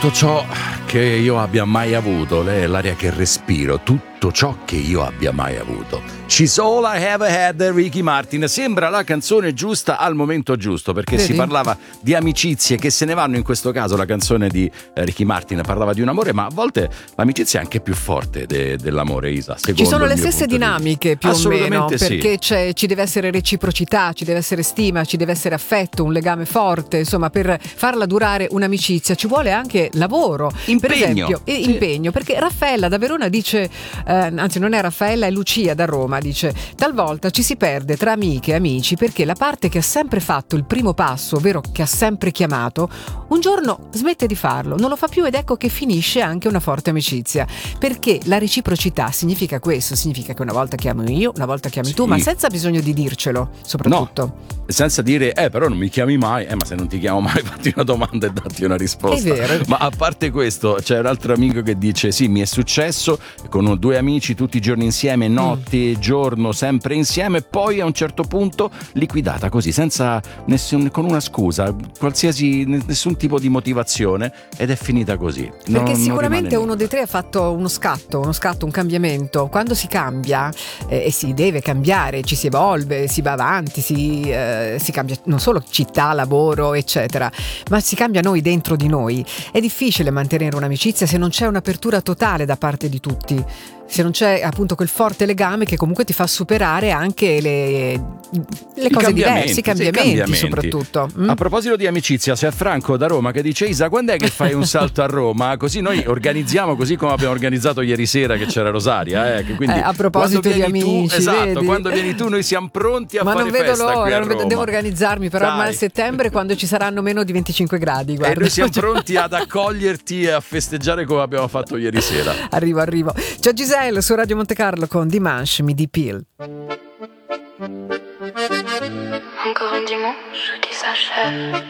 Tutto ciò che io abbia mai avuto, lei è l'aria che respiro, tutto ciò che io abbia mai avuto. She's all I ever had, Ricky Martin. Sembra la canzone giusta al momento giusto, perché Vedi? si parlava di amicizie che se ne vanno. In questo caso la canzone di Ricky Martin parlava di un amore, ma a volte l'amicizia è anche più forte dell'amore, Isa. Ci sono le stesse dinamiche più o meno, Assolutamente sì. perché ci deve essere reciprocità, ci deve essere stima, ci deve essere affetto, un legame forte. Insomma, per farla durare un'amicizia ci vuole anche lavoro, Impegno. per esempio, Sì. impegno, perché Raffaella da Verona dice, anzi non è Raffaella, è Lucia da Roma, dice: talvolta ci si perde tra amiche e amici perché la parte che ha sempre fatto il primo passo, ovvero che ha sempre chiamato, un giorno smette di farlo, non lo fa più, ed ecco che finisce anche una forte amicizia, perché la reciprocità significa questo, significa che una volta chiamo io, una volta chiami tu, Sì. ma senza bisogno di dircelo, soprattutto. Senza dire, però non mi chiami mai, ma se non ti chiamo mai fatti una domanda e datti una risposta. È vero. Ma a parte questo, c'è un altro amico che dice, sì, mi è successo con due amici tutti i giorni insieme, notte e giorno, sempre insieme, poi a un certo punto liquidata così, senza con una scusa, nessun tipo di motivazione, ed è finita così. Perché Non sicuramente rimane uno dei tre ha fatto uno scatto, un cambiamento. Quando si cambia, e si deve cambiare, ci si evolve, si va avanti, si cambia non solo città, lavoro, eccetera, ma si cambia noi dentro di noi. È difficile mantenere un'amicizia se non c'è un'apertura totale da parte di tutti, se non c'è appunto quel forte legame che comunque ti fa superare anche le cose diverse, i cambiamenti soprattutto. A proposito di amicizia, c'è Franco da Roma che dice: Isa, quando è che fai un salto a Roma? Così noi organizziamo, così come abbiamo organizzato ieri sera che c'era Rosaria, quindi a proposito di amici, esatto, vedi? quando vieni tu noi siamo pronti a ma fare non vedo festa qui a l'ora, Roma. devo organizzarmi però ormai Dai. a settembre, quando ci saranno meno di 25 gradi, guarda. E noi siamo pronti ad accoglierti e a festeggiare come abbiamo fatto ieri sera. Arrivo. C'è Giselle su Radio Monte Carlo con Dimanche Midi Pile. Encore un dimanche qui s'achève.